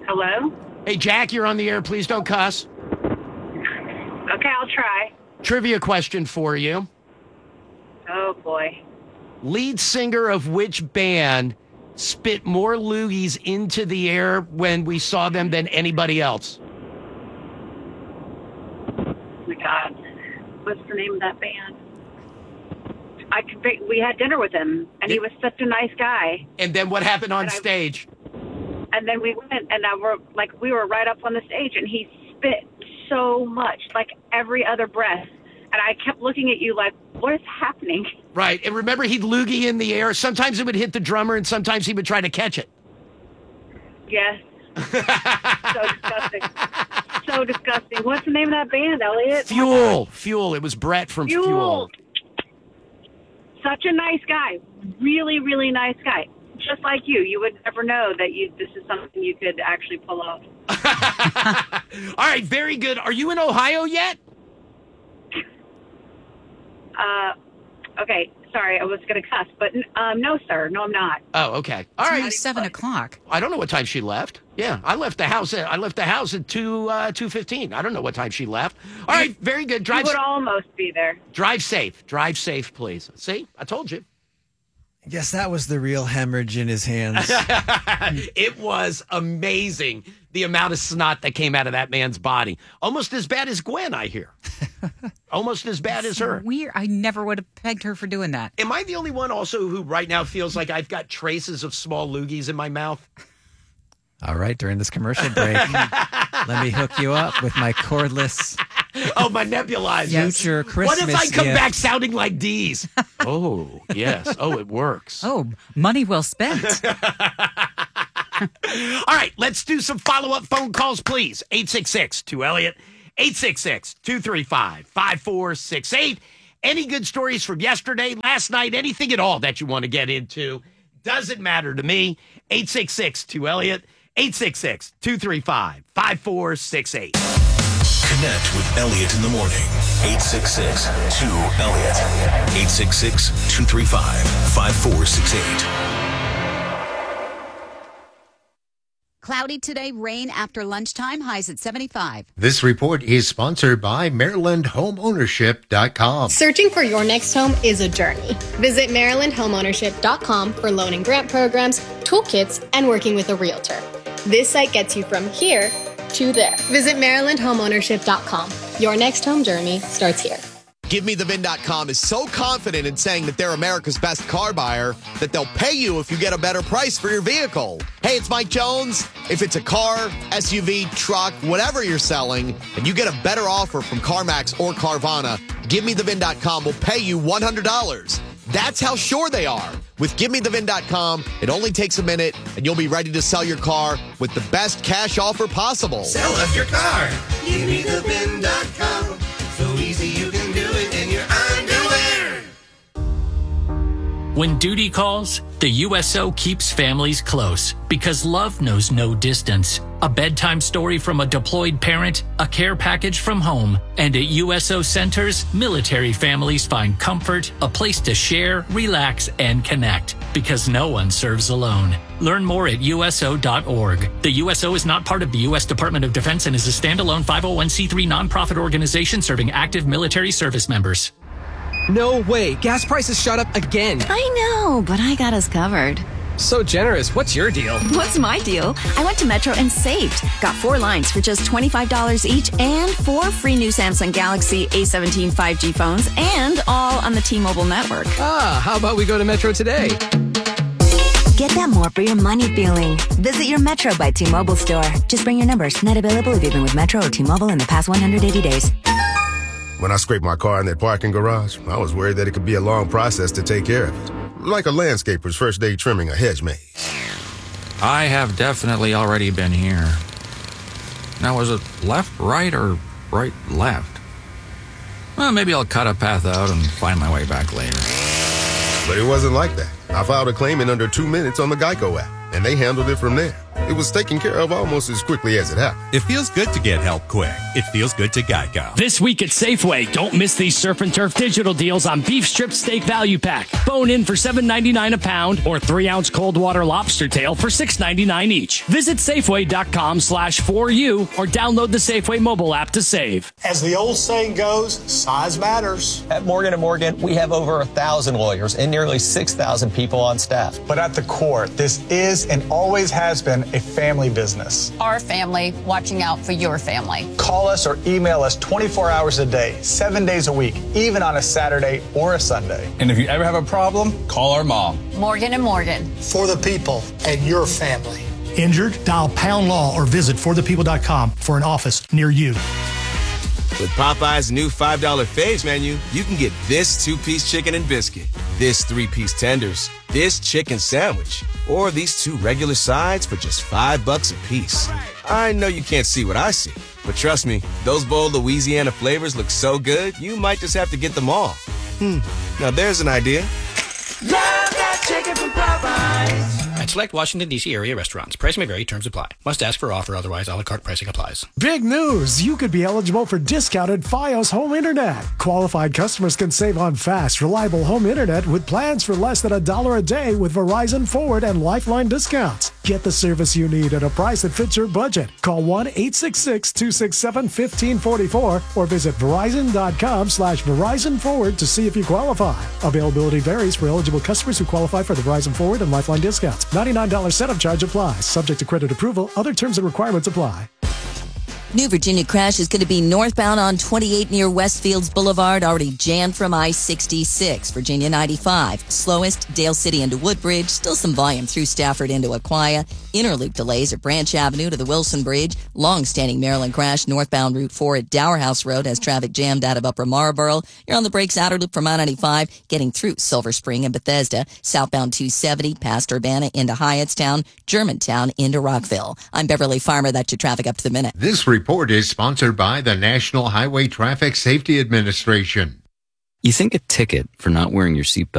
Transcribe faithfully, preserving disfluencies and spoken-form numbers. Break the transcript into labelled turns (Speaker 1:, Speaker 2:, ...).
Speaker 1: Hello?
Speaker 2: Hey, Jack, you're on the air. Please don't cuss.
Speaker 1: Okay, I'll try.
Speaker 2: Trivia question for you.
Speaker 1: Oh, boy.
Speaker 2: Lead singer of which band spit more loogies into the air when we saw them than anybody else?
Speaker 1: Oh, my God. What's the name of that band? I could think, we had dinner with him, and he was such a nice guy.
Speaker 2: And then what happened on
Speaker 1: And I-
Speaker 2: stage?
Speaker 1: And then we went, and I were like, we were right up on the stage, and he spit so much, like every other breath. And I kept looking at you like, what is happening?
Speaker 2: Right. And remember, he'd loogie in the air. Sometimes it would hit the drummer, and sometimes he would try to catch it.
Speaker 1: Yes. So disgusting. So disgusting. What's the name of that band, Elliot?
Speaker 2: Fuel. Fuel. It was Brett from Fuel.
Speaker 1: Fuel. Such a nice guy. Really, really nice guy. Just like you. You would never know that you this is something you could actually pull off.
Speaker 2: All right. Very good. Are you in Ohio yet?
Speaker 1: Uh, okay. Sorry, I was going to cuss, but um, no, sir. No, I'm not.
Speaker 2: Oh, okay. All
Speaker 3: It's
Speaker 2: right.
Speaker 3: only seven o'clock.
Speaker 2: I don't know what time she left. Yeah, I left the house at I left the house at two uh, two fifteen. I don't know what time she left. All right, very good.
Speaker 1: You
Speaker 2: Drive
Speaker 1: would almost be there.
Speaker 2: drive safe. Drive safe, please. See, I told you.
Speaker 4: I guess that was the real hemorrhage in his hands.
Speaker 2: It was amazing the amount of snot that came out of that man's body. Almost as bad as Gwen, I hear. Almost as bad as her.
Speaker 3: Weird. I never would have pegged her for doing that.
Speaker 2: Am I the only one also who right now feels like I've got traces of small loogies in my mouth?
Speaker 4: All right, during this commercial break, let me hook you up with my cordless
Speaker 2: Oh, my nebulizer.
Speaker 4: future Christmas
Speaker 2: What if I come
Speaker 4: gift.
Speaker 2: back sounding like D's? Oh, yes. Oh, it works.
Speaker 3: Oh, money well spent.
Speaker 2: All right, let's do some follow-up phone calls, please. eight six six two Elliot, eight six six two three five five four six eight. Any good stories from yesterday, last night, anything at all that you want to get into, doesn't matter to me. eight six six two Elliot, eight six six two three five five four six eight.
Speaker 5: Connect with Elliot in the morning. eight six six two Elliot. eight six six two three five five four six eight.
Speaker 6: Cloudy today, rain after lunchtime, highs at seventy-five.
Speaker 7: This report is sponsored by Maryland Home Ownership dot com.
Speaker 8: Searching for your next home is a journey. Visit Maryland Home Ownership dot com for loan and grant programs, toolkits, and working with a realtor. This site gets you from here to there. Visit Maryland Home Ownership dot com. Your next home journey starts here.
Speaker 9: Give Me The V I N dot com is so confident in saying that they're America's best car buyer that they'll pay you if you get a better price for your vehicle. Hey, it's Mike Jones. If it's a car, S U V, truck, whatever you're selling, and you get a better offer from CarMax or Carvana, Give Me The V I N dot com will pay you one hundred dollars. That's how sure they are. With Give Me The V I N dot com, it only takes a minute, and you'll be ready to sell your car with the best cash offer possible.
Speaker 10: Sell us your car. Give me the V I N dot com. So easy you can do it in your underwear.
Speaker 11: When duty calls, the U S O keeps families close because love knows no distance. A bedtime story from a deployed parent, a care package from home, and at U S O centers, military families find comfort, a place to share, relax, and connect because no one serves alone. Learn more at U S O dot org. The U S O is not part of the U S Department of Defense and is a standalone five oh one c three nonprofit organization serving active military service members.
Speaker 12: No way. Gas prices shot up again.
Speaker 13: I know, but I got us covered.
Speaker 12: So generous. What's your deal?
Speaker 13: What's my deal? I went to Metro and saved. Got four lines for just twenty-five dollars each and four free new Samsung Galaxy A seventeen five G phones and all on the T-Mobile network.
Speaker 12: Ah, how about we go to Metro today?
Speaker 14: Get that more for your money feeling. Visit your Metro by T-Mobile store. Just bring your numbers. Not available if you've been with Metro or T-Mobile in the past one hundred eighty days.
Speaker 15: When I scraped my car in that parking garage, I was worried that it could be a long process to take care of it. Like a landscaper's first day trimming a hedge maze.
Speaker 16: I have definitely already been here. Now, was it left, right, or right, left? Well, maybe I'll cut a path out and find my way back later.
Speaker 15: But it wasn't like that. I filed a claim in under two minutes on the Geico app, and they handled it from there. It was taken care of almost as quickly as it happened.
Speaker 17: It feels good to get help quick. It feels good to Geico.
Speaker 18: This week at Safeway, don't miss these Surf and Turf digital deals on beef strip steak value pack. Bone in for seven ninety-nine a pound or three ounce cold water lobster tail for six ninety-nine each. Visit Safeway.com slash for you or download the Safeway mobile app to save.
Speaker 19: As the old saying goes, size matters.
Speaker 20: At Morgan and Morgan, we have over a thousand lawyers and nearly six thousand people on staff.
Speaker 19: But at the core, this is and always has been a family business.
Speaker 21: Our family watching out for your family.
Speaker 19: Call us or email us twenty-four hours a day, seven days a week, even on a Saturday or a Sunday.
Speaker 22: And if you ever have a problem, call our mom.
Speaker 21: Morgan and Morgan.
Speaker 19: For the people and your family. Injured? Dial Pound Law or visit for the people dot com for an office near you.
Speaker 23: With Popeye's new five dollar Faves menu, you can get this two-piece chicken and biscuit, this three-piece tenders, this chicken sandwich, or these two regular sides for just five bucks a piece. I know you can't see what I see, but trust me, those bold Louisiana flavors look so good, you might just have to get them all. Hmm, now there's an idea.
Speaker 10: Love that chicken from Popeyes.
Speaker 24: At select Washington, D C area restaurants. Price may vary. Terms apply. Must ask for offer. Otherwise, a la carte pricing applies.
Speaker 25: Big news! You could be eligible for discounted Fios home internet. Qualified customers can save on fast, reliable home internet with plans for less than a dollar a day with Verizon Forward and Lifeline discounts. Get the service you need at a price that fits your budget. Call one eight six six, two six seven, one five four four or visit Verizon.com slash Verizon Forward to see if you qualify. Availability varies for eligible customers who qualify for the Verizon Forward and Lifeline discounts. ninety-nine dollars setup charge applies. Subject to credit approval. Other terms and requirements apply.
Speaker 26: New Virginia crash is going to be northbound on twenty-eight near Westfields Boulevard, already jammed from I sixty-six. Virginia ninety-five. Slowest, Dale City into Woodbridge. Still some volume through Stafford into Aquia. Interloop delays at Branch Avenue to the Wilson Bridge. Long-standing Maryland crash northbound Route four at Dower House Road has traffic jammed out of Upper Marlboro. You're on the brakes outer loop from I ninety-five, getting through Silver Spring and Bethesda. Southbound two seventy past Urbana into Hyattstown. Germantown into Rockville. I'm Beverly Farmer. That's your traffic up to the minute.
Speaker 7: This report is sponsored by the National Highway Traffic Safety Administration.
Speaker 27: You think a ticket for not wearing your seatbelt